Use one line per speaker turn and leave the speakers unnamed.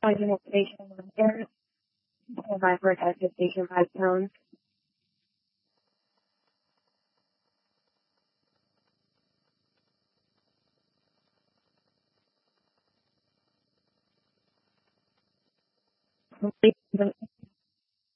Finding station 1 air, stand by for attached to station 5 tones. Complete